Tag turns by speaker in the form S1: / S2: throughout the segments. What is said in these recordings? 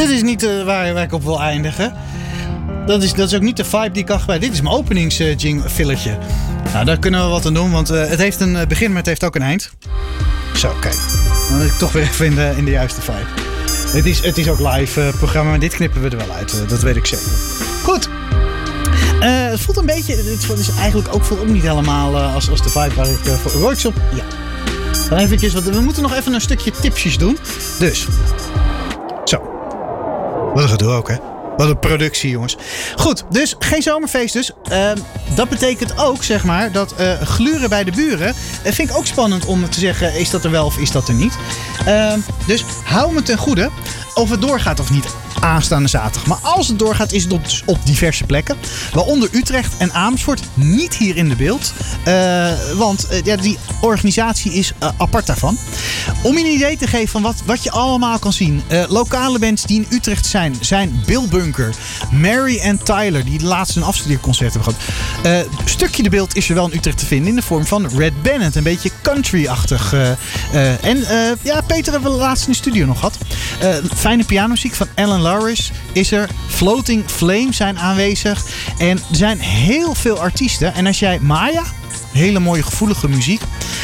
S1: Dit is niet waar ik op wil eindigen. Dat is ook niet de vibe die ik kan gebruiken. Dit is mijn openings-filletje. Nou, daar kunnen we wat aan doen, want het heeft een begin, maar het heeft ook een eind. Zo, kijk. Dan moet ik toch weer even in de juiste vibe. Het is ook live programma, maar dit knippen we er wel uit. Dat weet ik zeker. Goed. Het voelt een beetje... Het is eigenlijk ook niet helemaal als de vibe waar ik voor Royks op... Ja. Dan eventjes, want we moeten nog even een stukje tipsjes doen. Dus. Zo. Wat een gedoe ook, hè. Wat een productie, jongens. Goed, dus geen zomerfeest dus. Dat betekent ook, zeg maar, dat gluren bij de buren... vind ik ook spannend om te zeggen, is dat er wel of is dat er niet. Dus hou me ten goede of het doorgaat of niet aanstaande zaterdag. Maar als het doorgaat, is het dus op diverse plekken. Waaronder Utrecht en Amersfoort. Niet hier in de beeld. Want die organisatie is apart daarvan. Om je een idee te geven van wat je allemaal kan zien. Lokale bands die in Utrecht zijn Bill Bunker, Mary and Tyler, die laatst een afstudeerconcert hebben gehad. Stukje de beeld is er wel in Utrecht te vinden in de vorm van Red Bennett. Een beetje country-achtig. Peter hebben we laatst in de studio nog gehad. Fijne pianomuziek van Alan Lawrence is er. Floating Flame zijn aanwezig. En er zijn heel veel artiesten. En als jij Maya, hele mooie gevoelige muziek.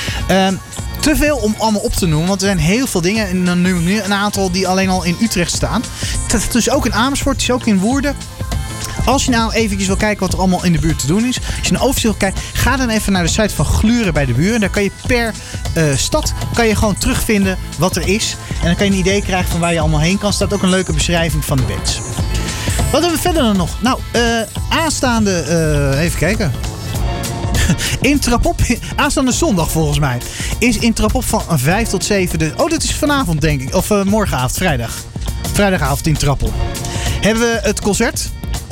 S1: Te veel om allemaal op te noemen, want er zijn heel veel dingen. En dan noem ik nu een aantal die alleen al in Utrecht staan. Het is ook in Amersfoort, het is ook in Woerden. Als je nou eventjes wil kijken wat er allemaal in de buurt te doen is. Als je een overzicht kijkt, ga dan even naar de site van Gluren bij de Buren. Daar kan je per stad gewoon terugvinden wat er is. En dan kan je een idee krijgen van waar je allemaal heen kan. Er staat ook een leuke beschrijving van de bands. Wat hebben we verder dan nog? Nou, aanstaande... even kijken. In Trapop, aanstaande zondag volgens mij, is in Trapop van 5 tot 7 dat is vanavond denk ik. Of morgenavond, vrijdag. Vrijdagavond in Trapop. Hebben we het concert.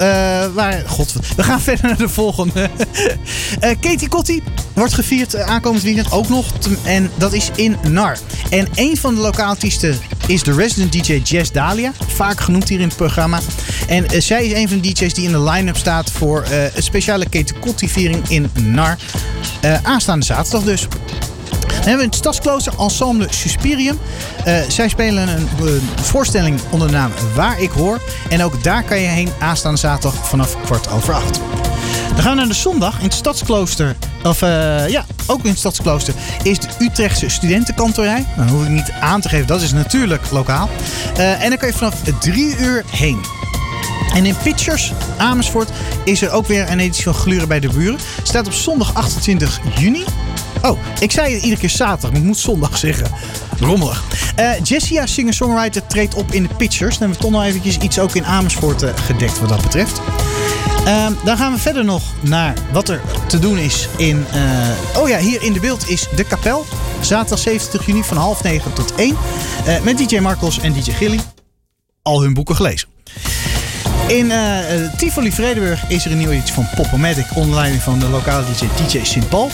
S1: We gaan verder naar de volgende. Katie Kotti wordt gevierd aankomend weekend ook nog. En dat is in Nar. En een van de lokale artiesten is de resident DJ Jess Dahlia. Vaak genoemd hier in het programma. En zij is een van de DJ's die in de line-up staat voor een speciale Katie Kotti viering in Nar. Aanstaande zaterdag dus. Dan hebben we het Stadsklooster Ensemble Suspirium. Zij spelen een voorstelling onder de naam Waar ik hoor. En ook daar kan je heen aanstaande zaterdag vanaf 7:15. Dan gaan we naar de zondag in het Stadsklooster. Ook in het Stadsklooster is de Utrechtse Studentenkantorij. Dan hoef ik niet aan te geven, dat is natuurlijk lokaal. En dan kan je vanaf 3 uur heen. En in Pitchers, Amersfoort, is er ook weer een editie van Gluren bij de Buren. Staat op zondag 28 juni. Oh, ik zei het iedere keer zaterdag, maar ik moet zondag zeggen. Rommelig. Jessia, singer-songwriter, treedt op in de Pitchers. Dan hebben we toch nog eventjes iets ook in Amersfoort gedekt wat dat betreft. Dan gaan we verder nog naar wat er te doen is in... hier in de beeld is De Kapel. Zaterdag 27 juni van 8:30 tot 1. Met DJ Marcos en DJ Gilly. Al hun boeken gelezen. In Tivoli Vredenburg is er een nieuwe editie van Pop-O-Matic onder leiding van de lokale DJ Sint Paul.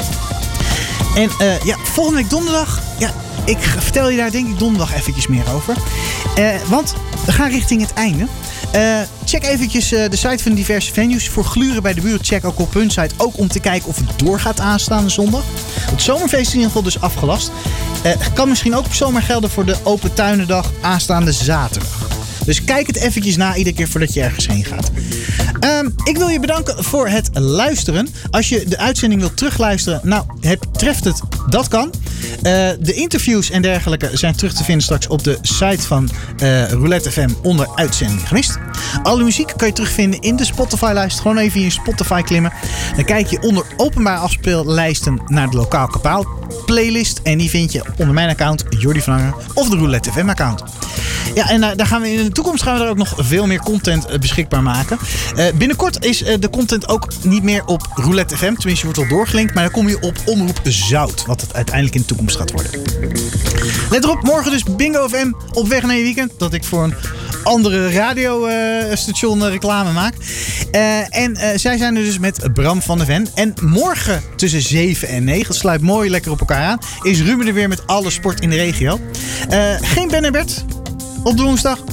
S1: En volgende week donderdag... Ja, ik vertel je daar denk ik donderdag eventjes meer over. Want we gaan richting het einde. Check eventjes de site van diverse venues. Voor Gluren bij de Buren check ook op hun site. Ook om te kijken of het doorgaat aanstaande zondag. Het zomerfeest is in ieder geval dus afgelast. Kan misschien ook zomaar gelden voor de Open Tuinendag aanstaande zaterdag. Dus kijk het eventjes na iedere keer voordat je ergens heen gaat. Ik wil je bedanken voor het luisteren. Als je de uitzending wilt terugluisteren, treft het, dat kan. De interviews en dergelijke zijn terug te vinden straks op de site van Roulette FM onder uitzending gemist. Alle muziek kan je terugvinden in de Spotify-lijst. Gewoon even in je Spotify klimmen. Dan kijk je onder openbaar afspeellijsten naar de Lokaal Kapaal playlist. En die vind je onder mijn account, Jordi van Anger, of de Roulette FM account. Ja, en daar gaan we in de toekomst er ook nog veel meer content beschikbaar maken. Binnenkort is de content ook niet meer op Roulette FM. Tenminste, je wordt wel doorgelinkt. Maar dan kom je op Omroep Zout. Wat het uiteindelijk in de toekomst gaat worden. Let erop, morgen dus Bingo FM op weg naar je weekend. Dat ik voor een andere radiostation reclame maak. Zij zijn er dus met Bram van der Ven. En morgen tussen 7 en 9, sluit mooi lekker op elkaar aan, is Ruben er weer met alle sport in de regio. Geen Ben en Bert op de woensdag.